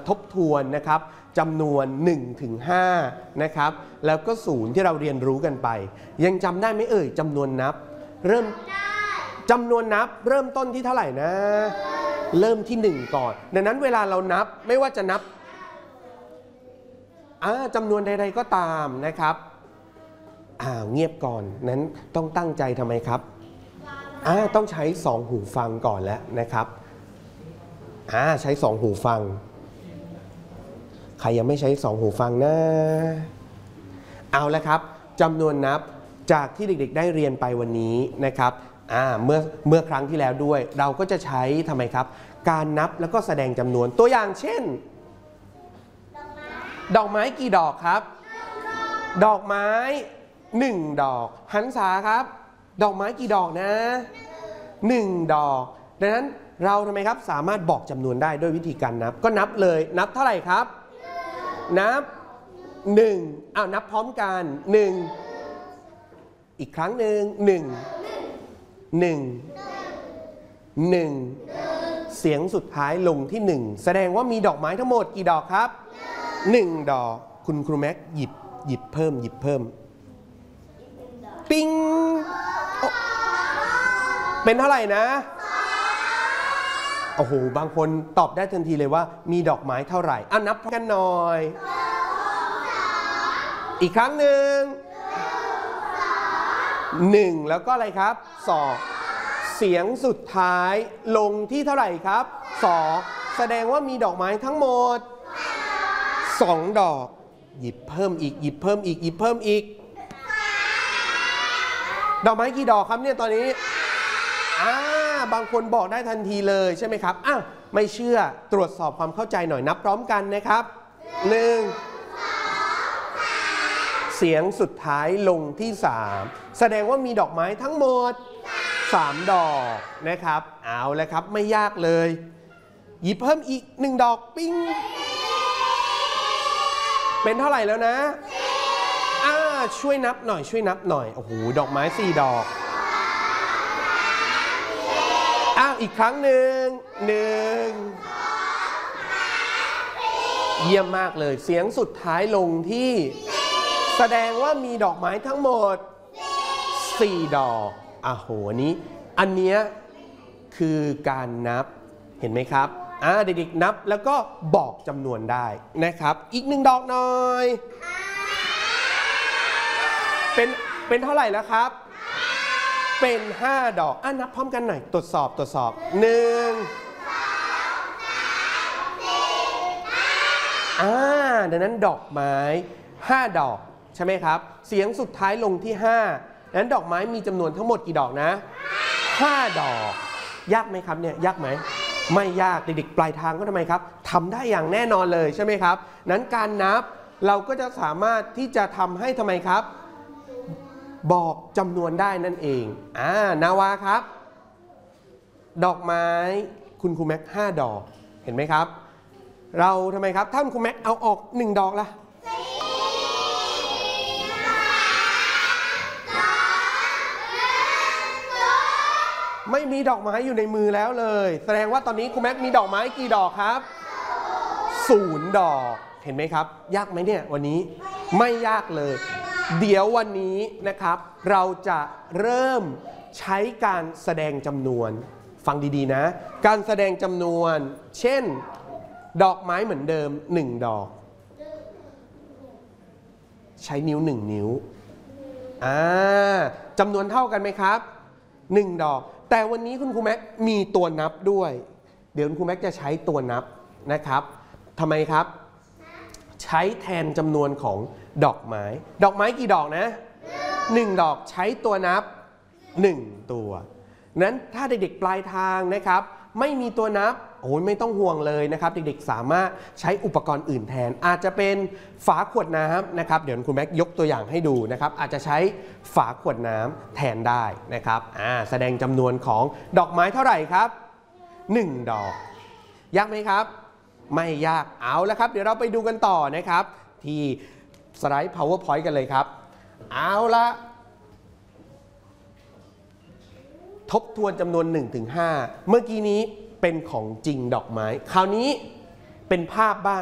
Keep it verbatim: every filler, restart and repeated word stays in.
ทบทวนนะครับจำนวน หนึ่งถึงห้า นะครับแล้วก็ศูนย์ที่เราเรียนรู้กันไปยังจำได้ไหมเอ่ยจำนวนนับเริ่มจำนวนนับเริ่มต้นที่เท่าไหร่นะเริ่มที่หนึ่งก่อนดังนั้นเวลาเรานับไม่ว่าจะนับจำนวนใดๆก็ตามนะครับอ่าเงียบก่อนนั้นต้องตั้งใจทำไมครับอ่าต้องใช้สองหูฟังก่อนแล้วนะครับอ่าใช้สองหูฟังใครยังไม่ใช้สองหูฟังนะเอาละครับจำนวนนับจากที่เด็กๆได้เรียนไปวันนี้นะครับอ่าเมื่อเมื่อครั้งที่แล้วด้วยเราก็จะใช้ทำไมครับการนับแล้วก็แสดงจำนวนตัวอย่างเช่นดอกไม้กี่ดอกครับดอกไม้หนึ่งดอกหันษาครับดอกไม้กี่ดอกนะหนึ่งดอกดังนั้นเราทำไมครับสามารถบอกจำนวนได้ด้วยวิธีการนับก็นับเลยนับเท่าไหร่ครับนับหนึ่งอ้าวนับพร้อมกันหนึ่งอีกครั้งหนึ่งหนึ่งหนึ่งหนึ่งเสียงสุดท้ายลงที่หนึ่งแสดงว่ามีดอกไม้ทั้งหมดกี่ดอกครับหนึ่งดอกคุณครูแม็กหยิบหยิบเพิ่มหยิบเพิ่มปิ้งเป็นเท่าไหร่นะโอ้โหบางคนตอบได้ทันทีเลยว่ามีดอกไม้เท่าไหร่อ่ะนับกันหน่อยอีกครั้งหนึ่งหนึ่งแล้วก็อะไรครับสองเสียงสุดท้ายลงที่เท่าไหร่ครับสองแสดงว่ามีดอกไม้ทั้งหมดสองดอกหยิบเพิ่มอีกหยิบเพิ่มอีกหยิบเพิ่มอีกดอกไม้กี่ดอกครับเนี่ยตอนนี้อ่าบางคนบอกได้ทันทีเลยใช่ไหมครับอ้าวไม่เชื่อตรวจสอบความเข้าใจหน่อยนับพร้อมกันนะครับหนึ่งเสียงสุดท้ายลงที่สามแสดงว่ามีดอกไม้ทั้งหมดสามดอกนะครับเอาแล้วครับไม่ยากเลยหยิบเพิ่มอีกหนึ่งดอกปิ้งเป็นเท่าไหร่แล้วนะอ่าช่วยนับหน่อยช่วยนับหน่อยโอ้โหดอกไม้สี่ดอกอ้าวอีกครั้งหนึ่งหนึ่งเยี่ยมมากเลยเสียงสุดท้ายลงที่แสดงว่ามีดอกไม้ทั้งหมดสี่ดอกอ่ะโหนี้อันเนี้ยคือการนับเห็นไหมครับอ่าเด็กๆนับแล้วก็บอกจำนวนได้นะครับอีกหนึ่งดอกหน่อยเป็นเป็นเท่าไหร่แล้วครับเป็นห้าดอกอ่ะนับพร้อมกันหน่อยตรวจสอบตรวจสอบหนึ่งอ่าดังนั้นดอกไม้ห้าดอกใช่ไหมครับเสียงสุดท้ายลงที่ห้าดังนั้นดอกไม้มีจำนวนทั้งหมดกี่ดอกนะห้าดอกยากไหมครับเนี่ยยากไหมไม่ยากเด็กๆปลายทางก็ทำไมครับทำได้อย่างแน่นอนเลยใช่ไหมครับนั้นการนับเราก็จะสามารถที่จะทำให้ทำไมครับบอกจำนวนได้นั่นเองอ่านาวาครับดอกไม้คุณครูแม็กห้าดอกเห็นไหมครับเราทำไมครับถ้าคุณครูแม็กเอาออกหนึ่งดอกล่ะไม่มีดอกไม้อยู่ในมือแล้วเลยแสดงว่าตอนนี้ครูแม็กมีดอกไม้กี่ดอกครับศูนย์ดอกเห็นไหมครับยากไหมเนี่ยวันนี้ไม่ยากเลยเดี๋ยววันนี้นะครับเราจะเริ่มใช้การแสดงจำนวนฟังดีๆนะการแสดงจำนวนเช่นดอกไม้เหมือนเดิมหนึ่งดอกใช้นิ้วหนึ่งนิ้วอ่าจำนวนเท่ากันไหมครับหนึ่งดอกแต่วันนี้คุณครูแม็กมีตัวนับด้วยเดี๋ยวคุณครูแม็กจะใช้ตัวนับนะครับทำไมครับใช้แทนจำนวนของดอกไม้ดอกไม้กี่ดอกนะหนึ่งดอกใช้ตัวนับหนึ่งตัวนั้นถ้าเด็กๆปลายทางนะครับไม่มีตัวนับโอ้ยไม่ต้องห่วงเลยนะครับเด็กๆสามารถใช้อุปกรณ์อื่นแทนอาจจะเป็นฝาขวดน้ำนะครับเดี๋ยวคุณแม็กยกตัวอย่างให้ดูนะครับอาจจะใช้ฝาขวดน้ำแทนได้นะครับอ่าแสดงจำนวนของดอกไม้เท่าไหร่ครับหนึ่งดอกยากไหมครับไม่ยากเอาละครับเดี๋ยวเราไปดูกันต่อนะครับที่สไลด์ PowerPoint กันเลยครับเอาละทบทวนจำนวน หนึ่งถึงห้า เมื่อกี้นี้เป็นของจริงดอกไม้คราวนี้เป็นภาพบ้าง